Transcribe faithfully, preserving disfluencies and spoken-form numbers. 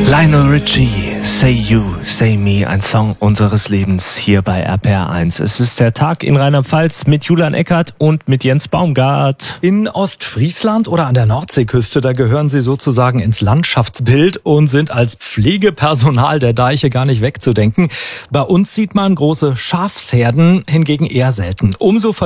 Lionel Richie, Say You, Say Me, ein Song unseres Lebens hier bei R P R eins. Es ist der Tag in Rheinland-Pfalz mit Julian Eckert und mit Jens Baumgart. In Ostfriesland oder an der Nordseeküste, da gehören sie sozusagen ins Landschaftsbild und sind als Pflegepersonal der Deiche gar nicht wegzudenken. Bei uns sieht man große Schafsherden hingegen eher selten. Umso